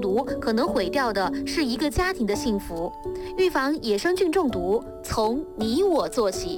毒可能毁掉的是一个家庭的幸福。预防野生菌中毒，从你我做起。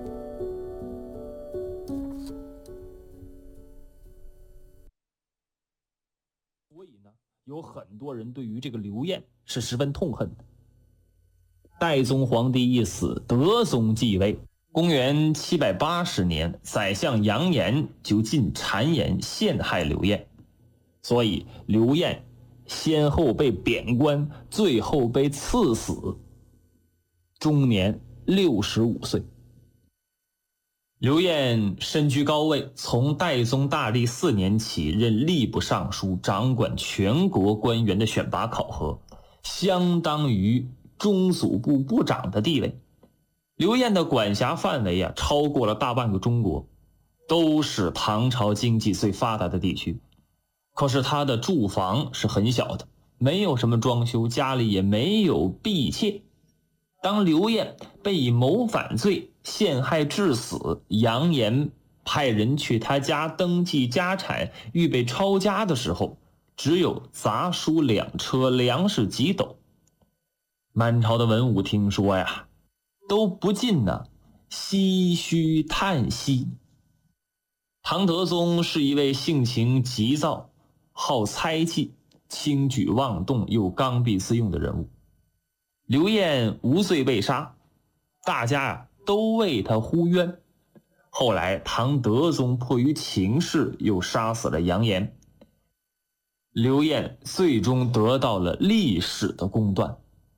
所以呢，有很多人对于这个刘晏是十分痛恨的。代宗皇帝一死，德宗继位。公元780年，宰相杨炎就进谗言陷害刘晏，所以刘晏先后被贬官，最后被赐死，终年65岁。刘晏身居高位，从代宗大历4年起任吏部尚书，掌管全国官员的选拔考核，相当于中组部部长的地位。刘晏的管辖范围超过了大半个中国，都是唐朝经济最发达的地区。可是他的住房是很小的，没有什么装修，家里也没有婢妾。当刘晏被以谋反罪陷害致死，杨炎派人去他家登记家产，预备抄家的时候，只有杂书2车，粮食几斗。满朝的文武听说呀，都不禁唏嘘叹息。唐德宗是一位性情急躁、好猜忌、轻举妄动又刚愎自用的人物。刘晏无罪被杀，大家都为他呼冤。后来唐德宗迫于情势，又杀死了杨炎。刘晏最终得到了历史的公断。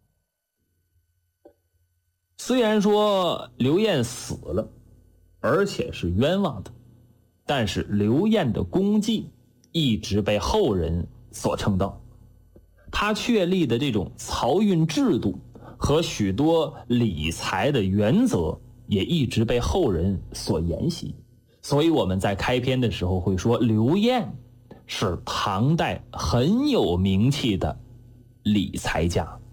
虽然说刘晏死了，而且是冤枉的，但是刘晏的功绩一直被后人所称道。他确立的这种漕运制度和许多理财的原则也一直被后人所沿袭。所以我们在开篇的时候会说，刘晏是唐代很有名气的理财家。